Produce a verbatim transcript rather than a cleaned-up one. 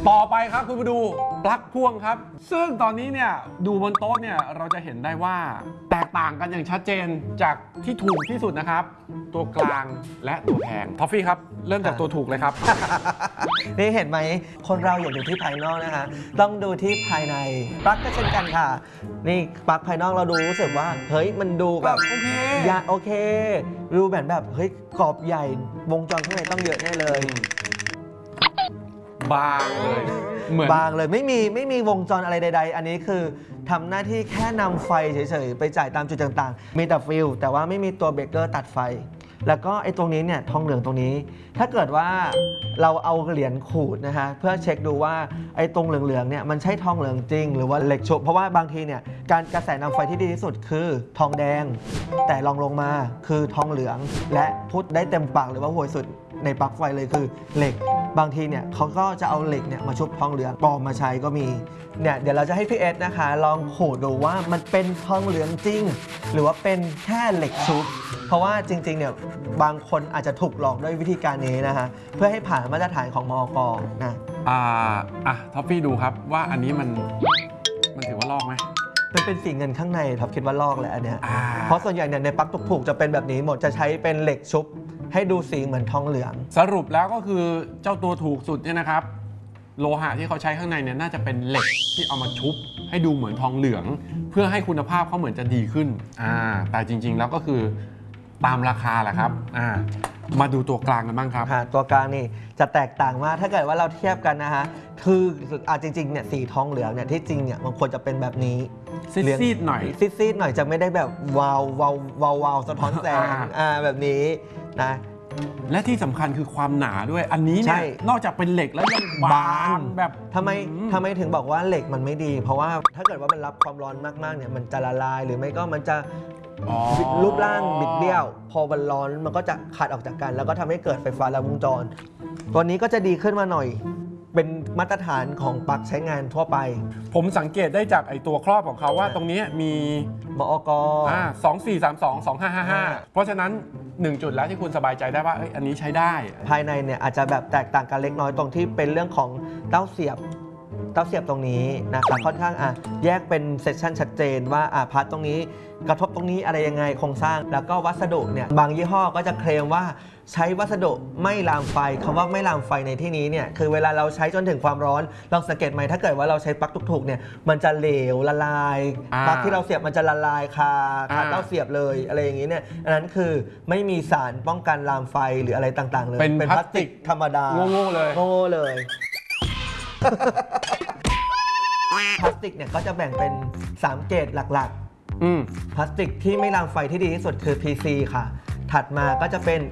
ต่อไปครับคุณมาดูปลั๊กพ่วงครับซึ่งตอนนี้เนี่ยดูบนโต๊ะเนี่ยเราจะเห็นได้ว่าแตกต่างกันอย่างชัดเจนจากที่ถูกที่สุดนะครับตัวกลางและตัวแพงทอฟฟี่ครับเริ่มจากตัวถูกเลยครับนี่เห็นไหมคนเราอย่าดูที่ภายนอกนะคะต้องดูที่ภายในปลั๊กก็เช่นกันค่ะนี่ปลั๊กภายนอกเราดูรู้สึกว่าเฮ้ยมันดูแบบโอเคยาโอเคดูแบบแบบเฮ้ยกรอบใหญ่วงจรข้างในต้องเยอะแน่เลยบางเลยเหมือนบางเลยไม่มีไม่มีวงจรอะไรใดๆอันนี้คือทำหน้าที่แค่นำไฟเฉยๆไปจ่ายตามจุดต่างๆมีแต่ฟิลแต่ว่าไม่มีตัวเบรกเกอร์ตัดไฟแล้วก็ไอ้ตรงนี้เนี่ยทองเหลืองตรงนี้ถ้าเกิดว่าเราเอาเหรียญขูดนะฮะเพื่อเช็คดูว่าไอ้ตรงเหลืองๆเนี่ยมันใช่ทองเหลืองจริงหรือว่าเหล็กชุบเพราะว่าบางทีเนี่ยการกระแสนำไฟที่ดีที่สุดคือทองแดงแต่ลองลงมาคือทองเหลืองและพูดได้เต็มปากเลยว่าห่วยสุดในปลั๊กไฟเลยคือเหล็กบางทีเนี่ยเขาก็จะเอาเหล็กเนี่ยมาชุบทองเหลืองปลอมมาใช้ก็มีเนี่ยเดี๋ยวเราจะให้พี่เอสนะคะลองขูดดูว่ามันเป็นทองเหลืองจริงหรือว่าเป็นแค่เหล็กชุบเพราะว่าจริงๆเนี่ยบางคนอาจจะถูกหลอกด้วยวิธีการนี้นะคะเพื่อให้ผ่านมาตรฐานของมอกนะอ่าอ่ะท็อฟฟี่ดูครับว่าอันนี้มันมันถือว่าลอกไหมมันเป็นสีเงินข้างในท็อปคิดว่าลอกแหละอันเนี้ยอ่าเพราะส่วนใหญ่เนี่ยในปลั๊กถูกๆจะเป็นแบบนี้หมดจะใช้เป็นเหล็กชุบให้ดูสีเหมือนทองเหลืองสรุปแล้วก็คือเจ้าตัวถูกสุดเนี่ยนะครับโลหะที่เขาใช้ข้างในเนี่ยน่าจะเป็นเหล็กที่เอามาชุบให้ดูเหมือนทองเหลือง เพื่อให้คุณภาพเขาเหมือนจะดีขึ้นอ่าแต่จริงๆแล้วก็คือตามราคาแหละครับอ่ามาดูตัวกลางกันบ้างครับตัวกลางนี่จะแตกต่างมากถ้าเกิดว่าเราเทียบกันนะฮะคืออ่าจริงๆเนี่ยสีทองเหลืองเนี่ยที่จริงเนี่ยมันควรจะเป็นแบบนี้ซีดๆหน่อยซีดๆหน่อยจะไม่ได้แบบวาววาววาววาวสะท้อนแสงอ่าอ่าแบบนี้นะและที่สำคัญคือความหนาด้วยอันนี้เนี่ใช่ยนอกจากเป็นเหล็กแล้วยังบางแบบทำไมอืมทำไมถึงบอกว่าเหล็กมันไม่ดี เพราะว่าถ้าเกิดว่ามันรับความร้อนมากๆเนี่ยมันจะละลายหรือไม่ก็มันจะอ๋อรูปร่างบิดเบี้ยว พอมันร้อนมันก็จะขาดออกจากกัน แล้วก็ทำให้เกิดไฟฟ้าลัดวงจร ตัวนี้ก็จะดีขึ้นมาหน่อย เป็นมาตรฐานของปลั๊กใช้งานทั่วไปผมสังเกตได้จากไอตัวครอบของเขาว่าตรงนี้มีมอกอ่าสองสี่สามสองสองห้าห้าห้าเพราะฉะนั้นหนึ่งจุดแล้วที่คุณสบายใจได้ว่าเอ้ยอันนี้ใช้ได้ภายในเนี่ยอาจจะแบบแตกต่างกันเล็กน้อยตรงที่เป็นเรื่องของเต้าเสียบเต้าเสียบตรงนี้นะคะค่อนข้างอ่ะแยกเป็นเซสชันชัดเจนว่าอ่ะพาร์ทตรงนี้กระทบตรงนี้อะไรยังไงโครงสร้าง แล้วก็วัสดุเนี่ยบางยี่ห้อก็จะเคลมว่าใช้วัสดุไม่ลามไฟคำว่าไม่ลามไฟในที่นี้เนี่ยคือเวลาเราใช้จนถึงความร้อนลองสังเกตไหมถ้าเกิดว่าเราใช้ปลั๊กถูกๆเนี่ยมันจะเหลวละลายอ่าปลั๊กที่เราเสียบมันจะละลายคาคาอ่าเต้าเสียบเลยอะไรอย่างนี้เนี่ยอันนั้นคือไม่มีสารป้องกันลามไฟหรืออะไรต่างๆเลยเป็นพลาสติกธรรมดาโง่ๆเลยโง่เลย พลาสติกเนี่ยก็จะแบ่งเป็นสามเกรดหลักอืมๆ พลาสติกที่ไม่ลามไฟที่ดีที่สุดคือ พี ซี ค่ะ ถัดมาก็จะเป็น